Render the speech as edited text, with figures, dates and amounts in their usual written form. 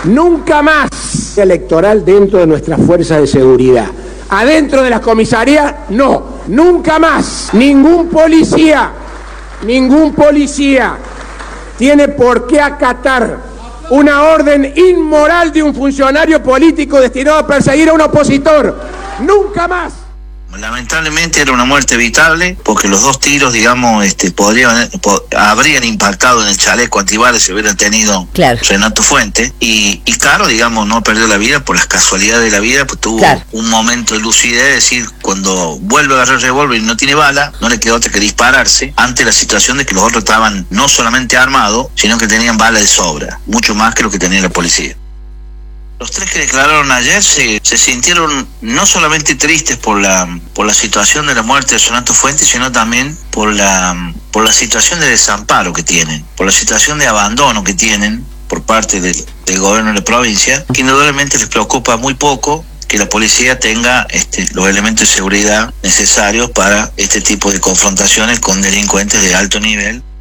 Nunca más electoral dentro de nuestras fuerzas de seguridad. Adentro de las comisarías, no, nunca más. Ningún policía tiene por qué acatar una orden inmoral de un funcionario político destinado a perseguir a un opositor. Nunca más. Lamentablemente era una muerte evitable porque los dos tiros, digamos, habrían impactado en el chaleco antibalas si hubieran tenido Renato Fuentes y Caro, digamos, no perdió la vida por las casualidades de la vida, pues tuvo un momento de lucidez, es decir, cuando vuelve a agarrar el revólver y no tiene bala, no le quedó otra que dispararse ante la situación de que los otros estaban no solamente armados, sino que tenían balas de sobra, mucho más que lo que tenía la policía. Los tres que declararon ayer se sintieron no solamente tristes por la situación de la muerte de Renato Fuentes, sino también por la situación de desamparo que tienen, por la situación de abandono que tienen por parte del gobierno de la provincia, que indudablemente les preocupa muy poco que la policía tenga los elementos de seguridad necesarios para este tipo de confrontaciones con delincuentes de alto nivel.